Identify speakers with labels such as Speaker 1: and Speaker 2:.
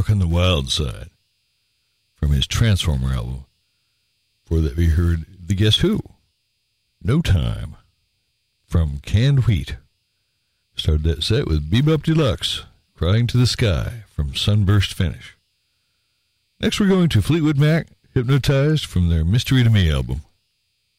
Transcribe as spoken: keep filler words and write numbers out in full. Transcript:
Speaker 1: Walking the Wild Side from his Transformer album. Before that, we heard the Guess Who? No Time from Canned Wheat. Started that set with Bebop Deluxe, Crying to the Sky from Sunburst Finish. Next, we're going to Fleetwood Mac, Hypnotized from their Mystery to Me album.